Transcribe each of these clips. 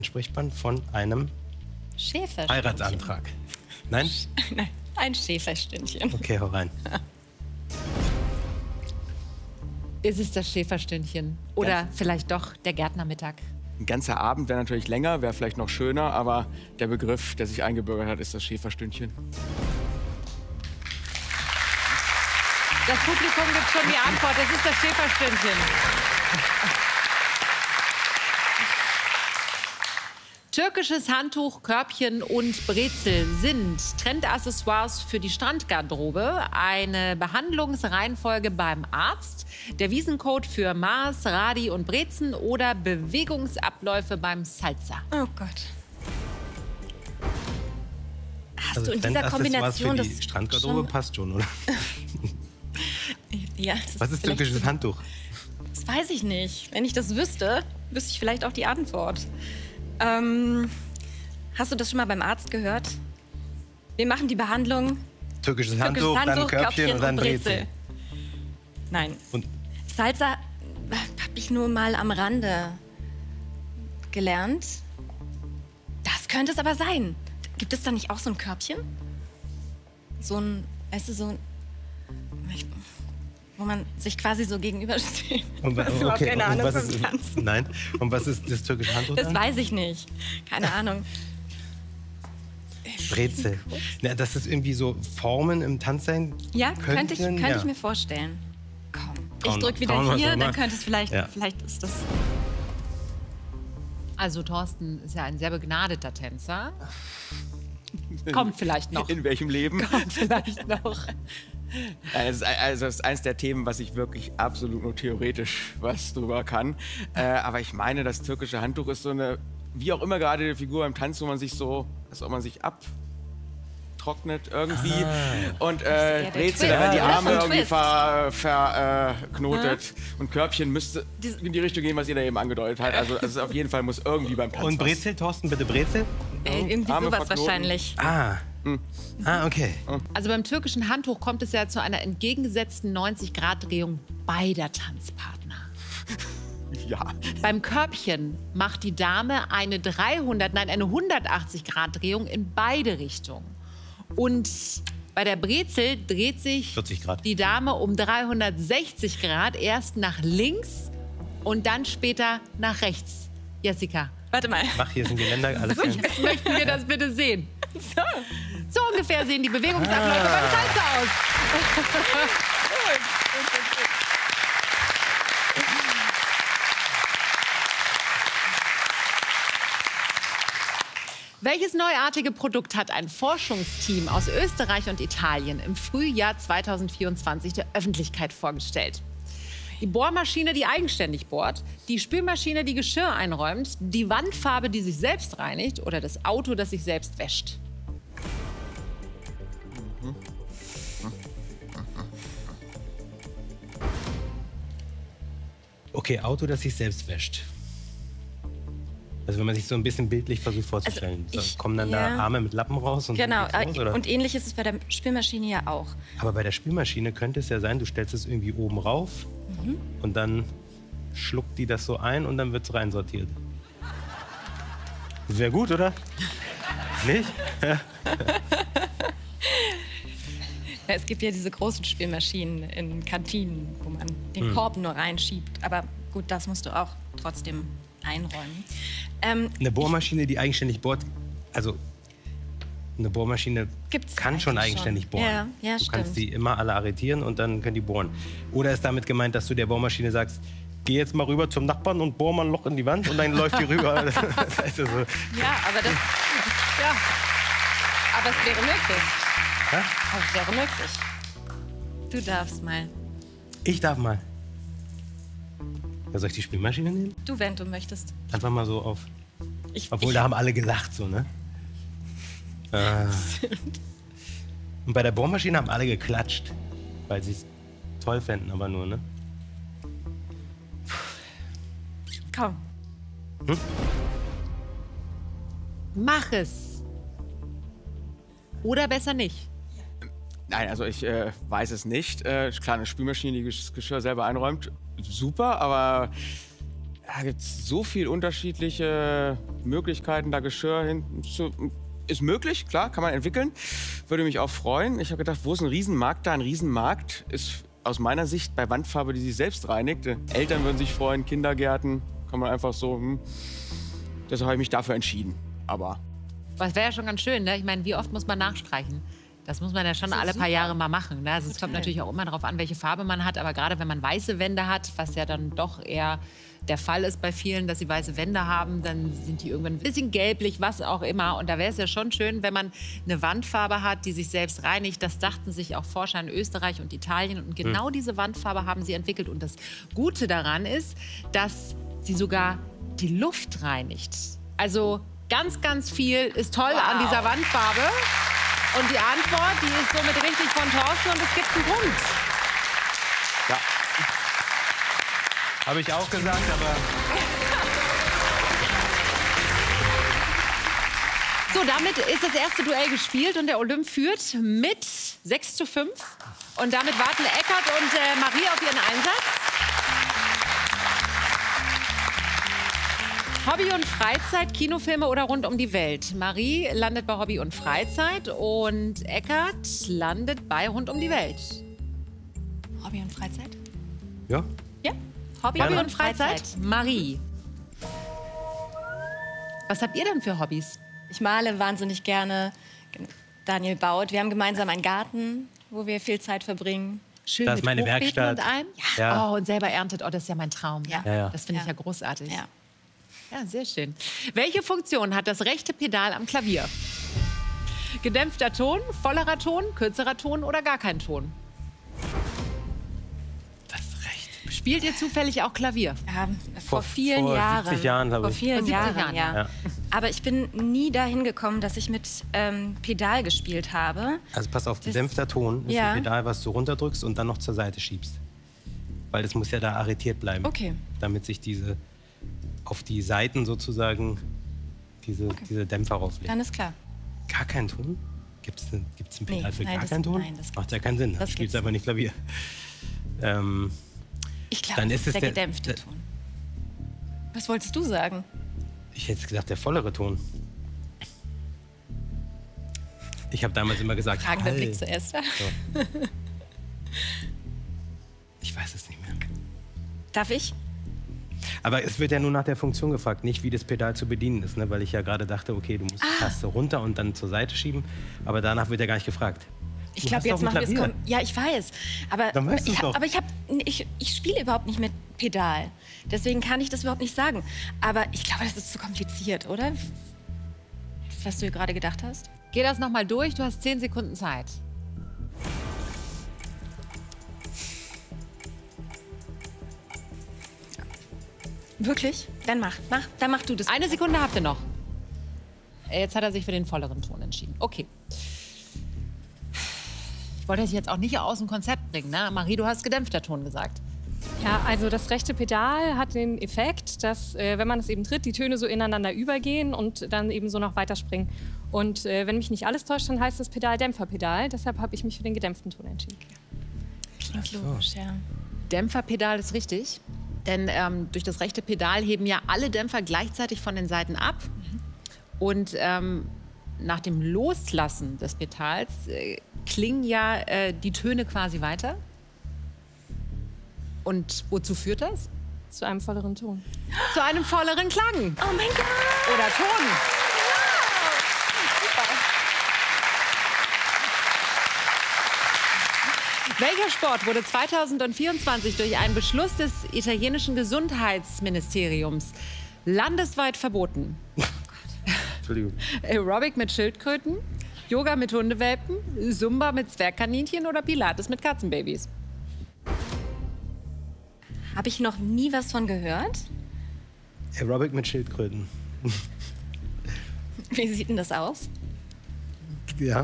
Spricht man von einem Schäferstündchen. Heiratsantrag? Nein? Nein, ein Schäferstündchen. Okay, hau rein. Ist es das Schäferstündchen? Oder vielleicht doch der Gärtnermittag? Ein ganzer Abend wäre natürlich länger, wäre vielleicht noch schöner, aber der Begriff, der sich eingebürgert hat, ist das Schäferstündchen. Das Publikum gibt schon die Antwort, es ist das Schäferstündchen. Türkisches Handtuch, Körbchen und Brezel sind Trendaccessoires für die Strandgarderobe, eine Behandlungsreihenfolge beim Arzt, der Wiesencode für Mars, Radi und Brezen oder Bewegungsabläufe beim Salsa. Oh Gott. Hast Also du in dieser Kombination für die Strandgarderobe passt schon, oder? Ja, Was ist türkisches Handtuch? Das weiß ich nicht. Wenn ich das wüsste, wüsste ich vielleicht auch die Antwort. Hast du das schon mal beim Arzt gehört? Wir machen die Behandlung. Türkisches Handtuch, dann Körbchen und dann Brezel. Nein. Und Salsa habe ich nur mal am Rande gelernt. Das könnte es aber sein. Gibt es da nicht auch so ein Körbchen? So ein, weißt du, so ein, wo man sich quasi so gegenübersteht. Und, überhaupt keine Ahnung was vom ist, Tanzen. nein. Und was ist das türkische Handtuch Das dann? weiß ich nicht. Keine Ahnung. Brezel. Ja, dass das irgendwie so Formen im Tanz sein Ja, könnte ich ja. mir vorstellen. Komm, ich Trauen- drück wieder trauen wir uns hier, doch mal. dann könnte es vielleicht, Ja. vielleicht ist das... Also Thorsten ist ja ein sehr begnadeter Tänzer. Kommt vielleicht noch. In welchem Leben? Kommt vielleicht noch. Also das ist eins der Themen, was ich wirklich absolut nur theoretisch was drüber kann. Aber ich meine, das türkische Handtuch ist so eine, wie auch immer gerade die Figur beim Tanz, wo man sich so, als ob man sich abtrocknet irgendwie. Und der Brezel, Twist, da werden die oder? Arme Von irgendwie Twist. verknotet. Und Körbchen müsste in die Richtung gehen, was ihr da eben angedeutet habt. Also es ist auf jeden Fall muss irgendwie beim Tanz Und Brezel, Thorsten, bitte Brezel? Irgendwie Arme sowas verknoten. wahrscheinlich. Ah, okay. Also beim türkischen Handtuch kommt es ja zu einer entgegengesetzten 90-Grad-Drehung beider Tanzpartner. Ja. Beim Körbchen macht die Dame eine 180-Grad-Drehung in beide Richtungen. Und bei der Brezel dreht sich 40 Grad. die Dame um 360 Grad, erst nach links und dann später nach rechts. Jessica, Warte mal. Mach, hier sind Geländer, alles drin. jetzt möchten wir das bitte sehen. So ungefähr sehen die Bewegungsabläufe beim Salsa aus. Welches neuartige Produkt hat ein Forschungsteam aus Österreich und Italien im Frühjahr 2024 der Öffentlichkeit vorgestellt? Die Bohrmaschine, die eigenständig bohrt, die Spülmaschine, die Geschirr einräumt, die Wandfarbe, die sich selbst reinigt oder das Auto, das sich selbst wäscht? Okay, Auto, das sich selbst wäscht. Also wenn man sich so ein bisschen bildlich versucht vorzustellen. Also Kommen dann da Arme mit Lappen raus? Und Genau, dann geht's los, oder? und ähnlich ist es bei der Spülmaschine ja auch. Aber bei der Spülmaschine könnte es ja sein, du stellst es irgendwie oben rauf und dann schluckt die das so ein und dann wird es reinsortiert. Das wäre gut, oder? Nicht? Ja, es gibt ja diese großen Spülmaschinen in Kantinen, wo man den Korb nur reinschiebt. Aber gut, das musst du auch trotzdem einräumen. Eine Bohrmaschine, die eigenständig bohrt, also eine Bohrmaschine Gibt's kann schon eigentlich eigenständig schon. bohren. Ja, du stimmt. kannst die immer alle arretieren und dann können die bohren. Oder ist damit gemeint, dass du der Bohrmaschine sagst, geh jetzt mal rüber zum Nachbarn und bohr mal ein Loch in die Wand und dann läuft die rüber. Das heißt also, Ja, aber das. Ja. Aber es wäre möglich. ja? Aber es wäre möglich. Du darfst mal. Ich darf mal. Ja, soll ich die Spülmaschine nehmen? Du, wenn du möchtest. Einfach mal so auf. Obwohl, Ich, da haben alle gelacht, so, ne? Und bei der Bohrmaschine haben alle geklatscht, weil sie es toll fänden, aber nur, ne? komm. Mach es. Oder besser nicht. Nein, also ich weiß es nicht. Klar, eine Spülmaschine, die das Geschirr selber einräumt, super, aber Da gibt es so viele unterschiedliche Möglichkeiten, da Geschirr ist möglich, klar, kann man entwickeln. Würde mich auch freuen. Ich habe gedacht, wo ist ein Riesenmarkt da? Ein Riesenmarkt ist aus meiner Sicht bei Wandfarbe, die sich selbst reinigt. Eltern würden sich freuen, Kindergärten, kann man einfach so. Deshalb habe ich mich dafür entschieden. Aber. Das wäre ja schon ganz schön, ne? Ich meine, wie oft muss man nachstreichen? Das muss man ja schon alle paar Jahre mal machen. Ne? Also es kommt natürlich auch immer darauf an, welche Farbe man hat. Aber gerade wenn man weiße Wände hat, was ja dann doch eher der Fall ist bei vielen, dass sie weiße Wände haben, dann sind die irgendwann ein bisschen gelblich, was auch immer. Und da wäre es ja schon schön, wenn man eine Wandfarbe hat, die sich selbst reinigt. Das dachten sich auch Forscher in Österreich und Italien. Und genau diese Wandfarbe haben sie entwickelt. Und das Gute daran ist, dass sie sogar die Luft reinigt. Also ganz, ganz viel ist toll an dieser Wandfarbe. Und die Antwort, die ist somit richtig von Thorsten und es gibt einen Punkt. Ja. Habe ich auch gesagt, aber... So, damit ist das erste Duell gespielt und der Olymp führt mit 6:5. Und damit warten Eckart und Marie auf ihren Einsatz. Hobby und Freizeit, Kinofilme oder rund um die Welt? Marie landet bei Hobby und Freizeit und Eckart landet bei rund um die Welt. Hobby und Freizeit? Ja. Ja. Hobby Und Freizeit? Marie. Was habt ihr denn für Hobbys? Ich male wahnsinnig gerne. Daniel baut. Wir haben gemeinsam einen Garten, wo wir viel Zeit verbringen. Schön Das ist mit meine Hochbeeten Werkstatt. und allem? Ja. Oh, und selber erntet. Oh, das ist ja mein Traum. Ja. Ja, ja. Das finde ich Ja. ja großartig. Ja. Ja, sehr schön. Welche Funktion hat das rechte Pedal am Klavier? Gedämpfter Ton, vollerer Ton, kürzerer Ton oder gar kein Ton? Das Recht. Spielt ihr zufällig auch Klavier? Vor vielen vor Jahren. 70 Jahren, glaube Vor ich. vielen Vor 70 Jahren, Jahren, ja. ja. Aber ich bin nie dahin gekommen, dass ich mit Pedal gespielt habe. Also pass auf, gedämpfter Ton ist Ja. ein Pedal, was du runterdrückst und dann noch zur Seite schiebst. Weil das muss ja da arretiert bleiben. Okay. Damit sich diese auf die Seiten sozusagen diese Dämpfer rauflegen. Dann ist klar. Gar keinen Ton? Gibt's ein Pedal Nee, für nein, gar das- keinen Ton? nein, das Macht ja keinen Sinn. das Du spielst gibt's einfach nicht Klavier. Ich glaube, Dann das ist ist es der der- gedämpfte der- Ton. Was wolltest du sagen? Ich hätte gesagt, der vollere Ton. Ich habe damals immer gesagt, Fragender Blick Hall. zuerst. Ich weiß es nicht mehr. Darf ich? Aber es wird ja nur nach der Funktion gefragt, nicht wie das Pedal zu bedienen ist, ne? Weil ich ja gerade dachte, okay, du musst die Taste runter und dann zur Seite schieben, aber danach wird ja gar nicht gefragt. Ich Du glaube, hast jetzt doch ein machen wir es. Klavier. Ja, ich weiß. Aber Dann weißt du's doch. ich spiele überhaupt nicht mit Pedal. Deswegen kann ich das überhaupt nicht sagen. Aber ich glaube, das ist zu kompliziert, oder? Was du gerade gedacht hast? Geh das noch mal durch, du hast 10 Sekunden Zeit. Wirklich? Dann mach du das. Eine Sekunde habt ihr noch. Jetzt hat er sich für den volleren Ton entschieden. Okay. Ich wollte das jetzt auch nicht aus dem Konzept bringen, ne? Marie, du hast gedämpfter Ton gesagt. Ja, also das rechte Pedal hat den Effekt, dass, wenn man es eben tritt, die Töne so ineinander übergehen und dann eben so noch weiterspringen. Und wenn mich nicht alles täuscht, dann heißt das Pedal Dämpferpedal. Deshalb habe ich mich für den gedämpften Ton entschieden. Klingt logisch, ja. Dämpferpedal ist richtig. Denn durch das rechte Pedal heben ja alle Dämpfer gleichzeitig von den Seiten ab. Und nach dem Loslassen des Pedals klingen ja die Töne quasi weiter. Und wozu führt das? Zu einem volleren Ton. Zu einem volleren Klang. Oh mein Gott! Oder Ton. Welcher Sport wurde 2024 durch einen Beschluss des italienischen Gesundheitsministeriums landesweit verboten? Entschuldigung. Aerobic mit Schildkröten, Yoga mit Hundewelpen, Zumba mit Zwergkaninchen oder Pilates mit Katzenbabys? Habe ich noch nie was von gehört? Aerobic mit Schildkröten. Wie sieht denn das aus? Ja.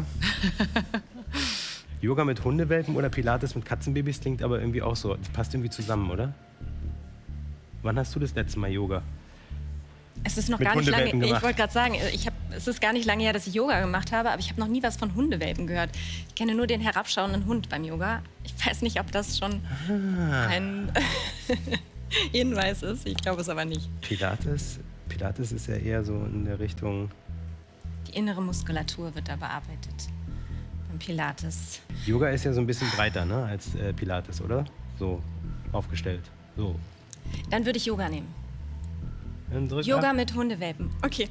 Yoga mit Hundewelpen oder Pilates mit Katzenbabys klingt aber irgendwie auch so. Das passt irgendwie zusammen, oder? Wann hast du das letzte Mal Yoga? Es ist noch Mit gar nicht lange. Hundewelpen Ich gemacht. wollte gerade sagen, es ist gar nicht lange her, dass ich Yoga gemacht habe, aber ich habe noch nie was von Hundewelpen gehört. Ich kenne nur den herabschauenden Hund beim Yoga. Ich weiß nicht, ob das schon ein. Hinweis ist. Ich glaube es aber nicht. Pilates ist ja eher so in der Richtung... Die innere Muskulatur wird da bearbeitet. Beim Pilates. Yoga ist ja so ein bisschen breiter, ne, als Pilates, oder? So aufgestellt. So. Dann würde ich Yoga nehmen. Dann drück Yoga ab. mit Hundewelpen. Okay.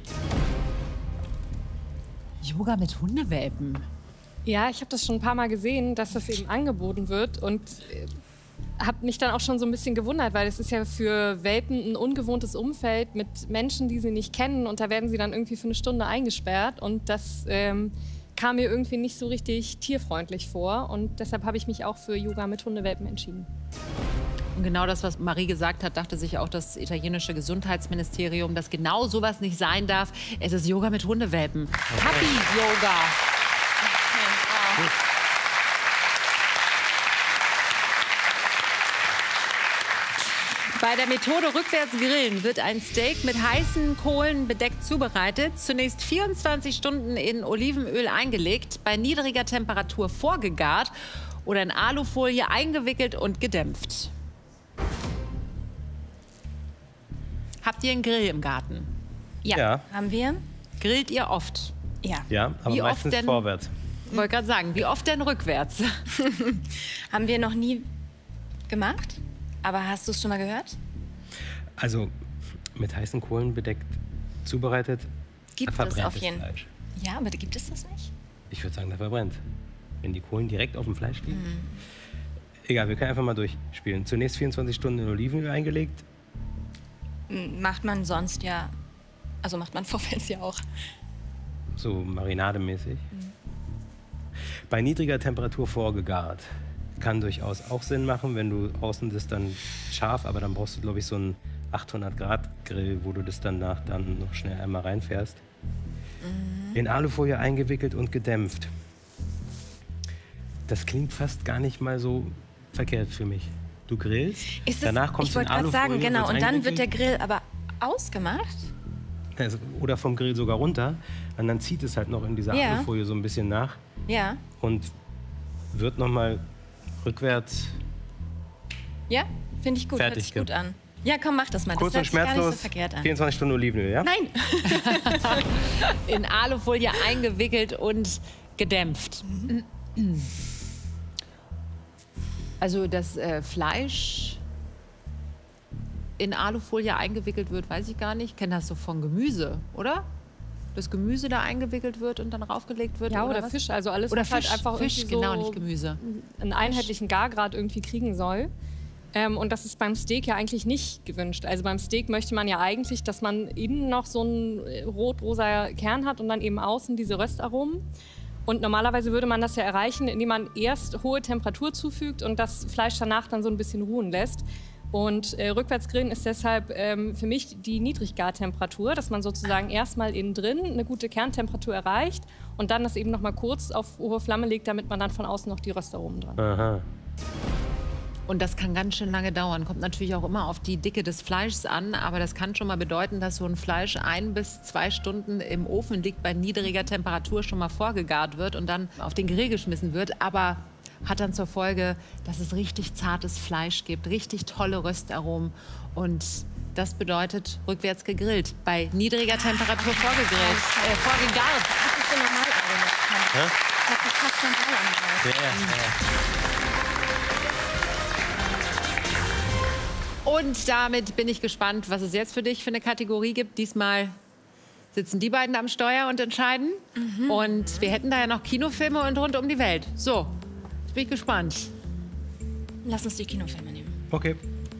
Yoga mit Hundewelpen. Ja, ich habe das schon ein paar Mal gesehen, dass das eben angeboten wird und habe mich dann auch schon so ein bisschen gewundert, weil es ist ja für Welpen ein ungewohntes Umfeld mit Menschen, die sie nicht kennen und da werden sie dann irgendwie für eine Stunde eingesperrt und das kam mir irgendwie nicht so richtig tierfreundlich vor und deshalb habe ich mich auch für Yoga mit Hundewelpen entschieden. Und genau das, was Marie gesagt hat, dachte sich auch das italienische Gesundheitsministerium, dass genau sowas nicht sein darf. Es ist Yoga mit Hundewelpen. Puppy-Yoga. Bei der Methode rückwärts grillen wird ein Steak mit heißen Kohlen bedeckt zubereitet. Zunächst 24 Stunden in Olivenöl eingelegt, bei niedriger Temperatur vorgegart oder in Alufolie eingewickelt und gedämpft. Habt ihr einen Grill im Garten? Ja. Haben wir? Grillt ihr oft? Ja. Ja, aber Wie oft meistens denn? vorwärts. Ich wollte gerade sagen, wie oft denn rückwärts? Haben wir noch nie gemacht. Aber hast du es schon mal gehört? Also mit heißen Kohlen bedeckt zubereitet, Gibt es verbrennt auf das jeden Fall. Fleisch. Ja, aber gibt es das nicht? Ich würde sagen, der verbrennt. Wenn die Kohlen direkt auf dem Fleisch liegen. Egal, wir können einfach mal durchspielen. Zunächst 24 Stunden in Olivenöl eingelegt. Macht man sonst ja, also macht man vorwärts ja auch. So marinademäßig. Bei niedriger Temperatur vorgegart. Kann durchaus auch Sinn machen, wenn du außen das dann scharf, aber dann brauchst du, glaube ich, so einen 800-Grad-Grill, wo du das danach dann noch schnell einmal reinfährst. In Alufolie eingewickelt und gedämpft. Das klingt fast gar nicht mal so verkehrt für mich. Du grillst, Ist es, danach kommst ich du in wollte gerade Alufolie, sagen, genau, wird's und dann wird der eingewickelt. Grill aber ausgemacht. Also, oder vom Grill sogar runter. Und dann zieht es halt noch in dieser Ja. Alufolie so ein bisschen nach Ja. und wird nochmal rückwärts Ja, finde ich gut, hört Fertig, sich gut an. Ja, komm, mach das mal. kurz das und hört sich gar nicht schmerzlos. so verkehrt an. 24 Stunden Olivenöl, ja? Nein. In Alufolie eingewickelt und gedämpft. Also das Fleisch in Alufolie eingewickelt wird, weiß ich gar nicht. Ich kenne das so von Gemüse, oder? Das Gemüse da eingewickelt wird und dann raufgelegt wird? Ja, oder was? Fisch, also alles, Oder was halt Fisch, einfach Fisch, irgendwie genau, so nicht Gemüse. einen einheitlichen Gargrad irgendwie kriegen soll. Und das ist beim Steak ja eigentlich nicht gewünscht. Also beim Steak möchte man ja eigentlich, dass man innen noch so einen rot-rosa Kern hat und dann eben außen diese Röstaromen. Und normalerweise würde man das ja erreichen, indem man erst hohe Temperatur zufügt und das Fleisch danach dann so ein bisschen ruhen lässt. Und Rückwärtsgrillen ist deshalb für mich die Niedriggartemperatur, dass man sozusagen erstmal innen drin eine gute Kerntemperatur erreicht und dann das eben noch mal kurz auf hohe Flamme legt, damit man dann von außen noch die Röstaromen dran hat. Aha. Und das kann ganz schön lange dauern. Kommt natürlich auch immer auf die Dicke des Fleisches an. Aber das kann schon mal bedeuten, dass so ein Fleisch 1 bis 2 Stunden im Ofen liegt, bei niedriger Temperatur schon mal vorgegart wird und dann auf den Grill geschmissen wird. Aber hat dann zur Folge, dass es richtig zartes Fleisch gibt, richtig tolle Röstaromen. Und das bedeutet rückwärts gegrillt, bei niedriger Temperatur vorgegart. Das ist so normal eigentlich. Ja? Das ist fast normal an. Ja. Und damit bin ich gespannt, was es jetzt für dich für eine Kategorie gibt. Diesmal sitzen die beiden am Steuer und entscheiden. Und wir hätten da ja noch Kinofilme und rund um die Welt. So, jetzt bin ich gespannt. Lass uns die Kinofilme nehmen. Okay.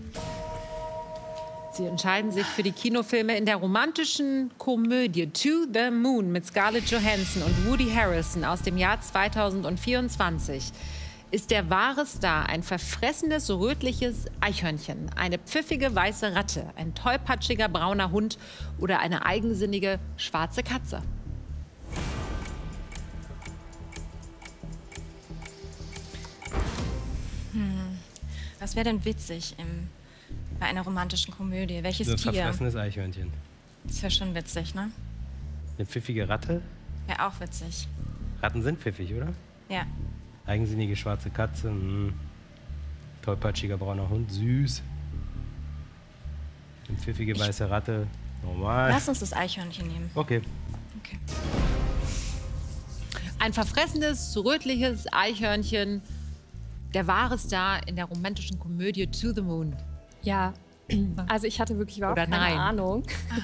Sie entscheiden sich für die Kinofilme in der romantischen Komödie To the Moon mit Scarlett Johansson und Woody Harrelson aus dem Jahr 2024. Ist der wahre Star ein verfressendes, rötliches Eichhörnchen, eine pfiffige weiße Ratte, ein tollpatschiger brauner Hund oder eine eigensinnige schwarze Katze? Was wäre denn witzig bei einer romantischen Komödie? Welches So ein Tier? verfressenes Eichhörnchen. Das wäre schon witzig, ne? Eine pfiffige Ratte. Wäre auch witzig. Ratten sind pfiffig, oder? Ja. Eigensinnige schwarze Katze. Tollpatschiger brauner Hund. Süß. Eine pfiffige weiße Ratte. Normal. Lass uns das Eichhörnchen nehmen. Okay. Okay. Ein verfressenes, rötliches Eichhörnchen, der wahre Star in der romantischen Komödie To the Moon. Ja, also ich hatte wirklich überhaupt Oder keine nein? Ahnung.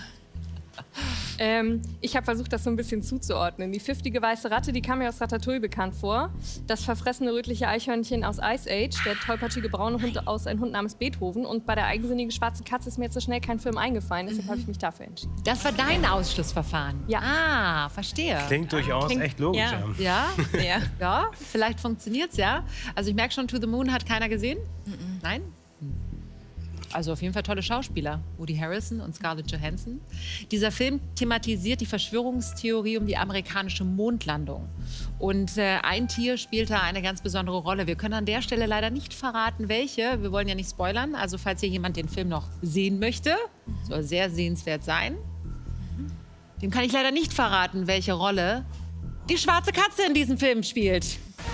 Ich habe versucht, das so ein bisschen zuzuordnen. Die pfiffige weiße Ratte, die kam mir aus Ratatouille bekannt vor. Das verfressene rötliche Eichhörnchen aus Ice Age, der tollpatschige braune Hund aus Ein Hund namens Beethoven. Und bei der eigensinnigen schwarze Katze ist mir jetzt so schnell kein Film eingefallen. Deshalb habe ich mich dafür entschieden. Das war dein Ausschlussverfahren? Ja. Ah, verstehe. Klingt durchaus echt logisch. ja. Ja? Ja. Ja, vielleicht funktioniert's ja. Also ich merke schon, To the Moon hat keiner gesehen? Nein? Also auf jeden Fall tolle Schauspieler, Woody Harrelson und Scarlett Johansson. Dieser Film thematisiert die Verschwörungstheorie um die amerikanische Mondlandung. Und ein Tier spielt da eine ganz besondere Rolle. Wir können an der Stelle leider nicht verraten, welche. Wir wollen ja nicht spoilern. Also falls hier jemand den Film noch sehen möchte, soll sehr sehenswert sein. Dem kann ich leider nicht verraten, welche Rolle die schwarze Katze in diesem Film spielt.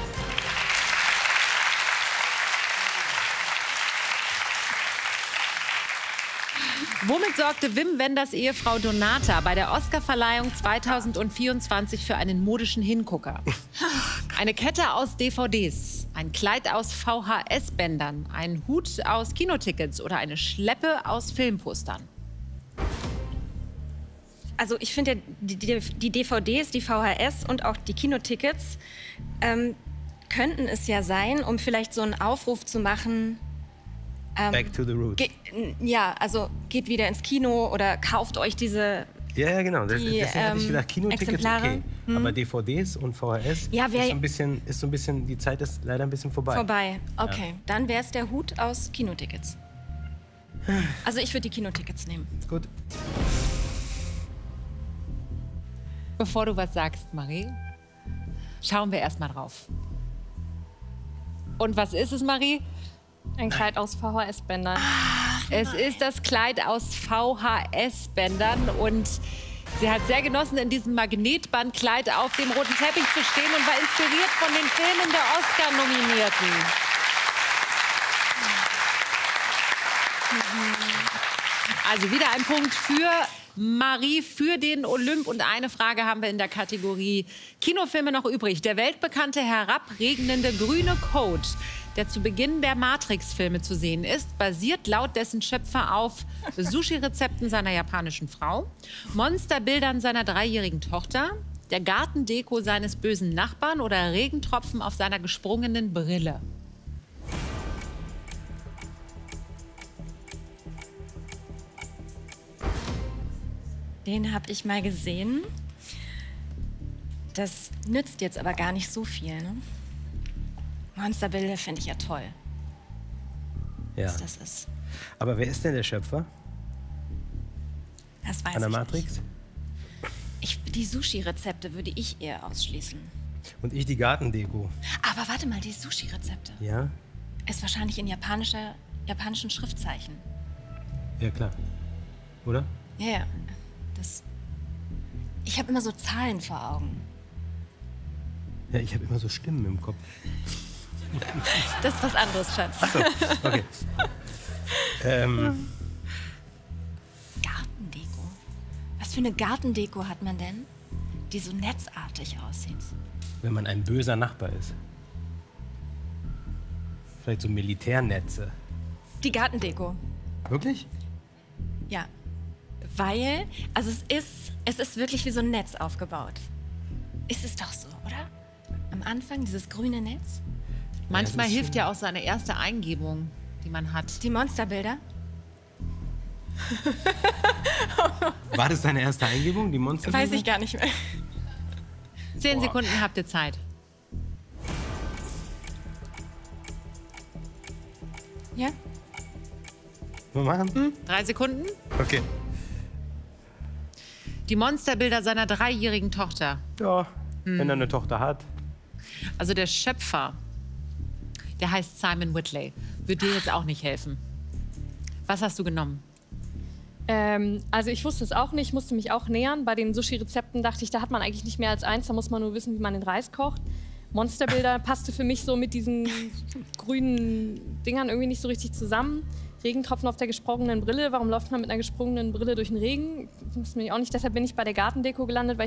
Womit sorgte Wim Wenders Ehefrau Donata bei der Oscarverleihung 2024 für einen modischen Hingucker? Eine Kette aus DVDs, ein Kleid aus VHS-Bändern, ein Hut aus Kinotickets oder eine Schleppe aus Filmpostern? Also ich finde ja, die DVDs, die VHS und auch die Kinotickets könnten es ja sein, um vielleicht so einen Aufruf zu machen. Back to the roots. Ja, also geht wieder ins Kino oder kauft euch diese. Ja, genau. Deswegen hatte ich gedacht, Kinotickets Exemplare. okay. Aber DVDs und VHS Ja, ist so ein bisschen, die Zeit ist leider ein bisschen vorbei. Vorbei. Okay, dann wäre es der Hut aus Kinotickets. Also ich würde die Kinotickets nehmen. Gut. Bevor du was sagst, Marie, schauen wir erst mal drauf. Und was ist es, Marie? Ein Kleid aus VHS-Bändern. Es ist das Kleid aus VHS-Bändern und sie hat sehr genossen, in diesem Magnetbandkleid auf dem roten Teppich zu stehen und war inspiriert von den Filmen der Oscar-Nominierten. Also wieder ein Punkt für Marie, für den Olymp. Und eine Frage haben wir in der Kategorie Kinofilme noch übrig. Der weltbekannte herabregnende grüne Code, der zu Beginn der Matrix-Filme zu sehen ist, basiert laut dessen Schöpfer auf Sushi-Rezepten seiner japanischen Frau, Monsterbildern seiner 3-jährigen Tochter, der Gartendeko seines bösen Nachbarn oder Regentropfen auf seiner gesprungenen Brille. Den habe ich mal gesehen. Das nützt jetzt aber gar nicht so viel, ne? Monsterbilder finde ich ja toll, Ja. was das ist. Aber wer ist denn der Schöpfer Das weiß an der ich Matrix? nicht. Die Sushi-Rezepte würde ich eher ausschließen. Und ich die Gartendeko. Aber warte mal, die Sushi-Rezepte Ja? ist wahrscheinlich in japanischen Schriftzeichen. Ja, klar. Oder? Ja, ja. Ich habe immer so Zahlen vor Augen. Ja, ich habe immer so Stimmen im Kopf. Das ist was anderes, Schatz. Okay. Gartendeko. Was für eine Gartendeko hat man denn, die so netzartig aussieht? Wenn man ein böser Nachbar ist. Vielleicht so Militärnetze. Die Gartendeko. Wirklich? Ja. Weil, also es ist wirklich wie so ein Netz aufgebaut. Ist es doch so, oder? Am Anfang dieses grüne Netz. Manchmal das ist hilft ja auch so eine erste Eingebung, die man hat. Die Monsterbilder. War das deine erste Eingebung, die Monster? Weiß ich gar nicht mehr. 10 Sekunden habt ihr Zeit. Ja? Mal machen? 3 Sekunden. Okay. Die Monsterbilder seiner 3-jährigen Tochter. Ja, wenn er eine Tochter hat. Also der Schöpfer, der heißt Simon Whitley, wird dir jetzt auch nicht helfen. Was hast du genommen? Also ich wusste es auch nicht, musste mich auch nähern. Bei den Sushi-Rezepten dachte ich, da hat man eigentlich nicht mehr als eins, da muss man nur wissen, wie man den Reis kocht. Monsterbilder passte für mich so mit diesen grünen Dingern irgendwie nicht so richtig zusammen. Regentropfen auf der gesprungenen Brille. Warum läuft man mit einer gesprungenen Brille durch den Regen? Das weiß ich auch nicht. Deshalb bin ich bei der Gartendeko gelandet, weil